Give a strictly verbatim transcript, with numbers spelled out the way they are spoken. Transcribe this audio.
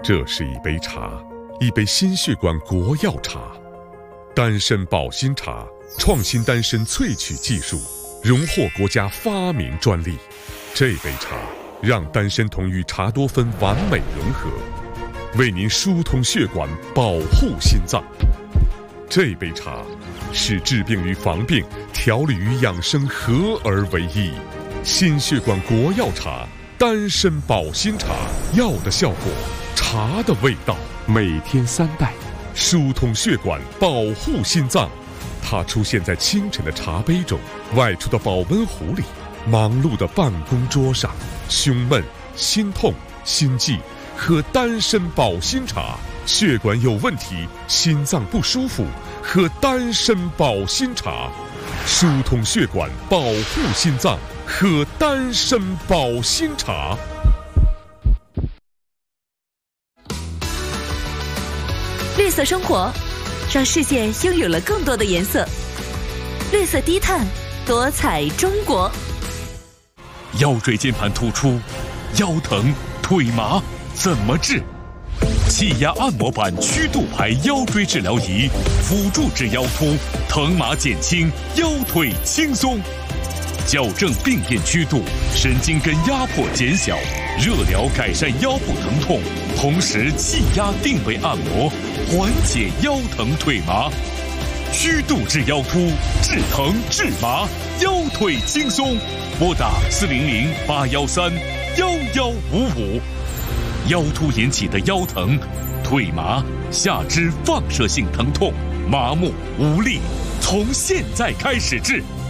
这是一杯茶，一杯心血管国药茶，丹参保心茶，创新丹参萃取技术，荣获国家发明专利。这杯茶让丹参酮与茶多酚完美融合，为您疏通血管，保护心脏。这杯茶是治病与防病、调理与养生合而为一。心血管国药茶，丹参保心茶，药的效果，茶的味道，每天三袋，疏通血管，保护心脏。它出现在清晨的茶杯中，外出的保温壶里，忙碌的办公桌上。胸闷、心痛、心悸，喝丹参保心茶；血管有问题、心脏不舒服，喝丹参保心茶。疏通血管，保护心脏，喝丹参保心茶。 绿色生活，让世界拥有了更多的颜色。绿色低碳，多彩中国。 腰椎间盘突出、腰疼、腿麻怎么治？气压按摩板曲度牌腰椎治疗仪，辅助治腰突，疼麻减轻，腰腿轻松。矫正病变曲度，神经根压迫减小，热疗改善腰部疼痛，同时气压定位按摩，缓解腰疼腿麻。曲度治腰突，治疼治麻，腰腿轻松。拨打四零零八幺三幺幺五五。腰突引起的腰疼、腿麻、下肢放射性疼痛、麻木无力，从现在开始治。